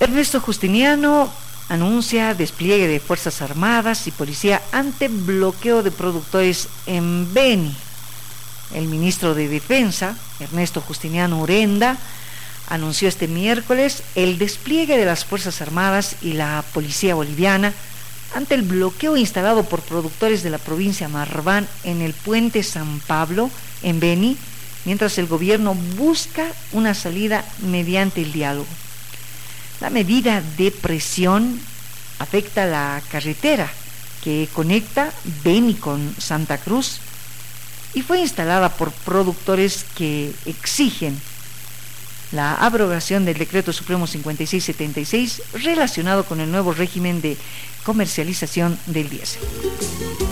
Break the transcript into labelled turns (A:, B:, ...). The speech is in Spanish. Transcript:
A: Ernesto Justiniano anuncia despliegue de Fuerzas Armadas y Policía ante bloqueo de productores en Beni. El ministro de Defensa, Ernesto Justiniano Urenda, anunció este miércoles el despliegue de las Fuerzas Armadas y la Policía Boliviana ante el bloqueo instalado por productores de la provincia Marván en el puente San Pablo, en Beni, mientras el gobierno busca una salida mediante el diálogo. La medida de presión afecta la carretera que conecta Beni con Santa Cruz y fue instalada por productores que exigen la abrogación del Decreto Supremo 5676 relacionado con el nuevo régimen de comercialización del diésel.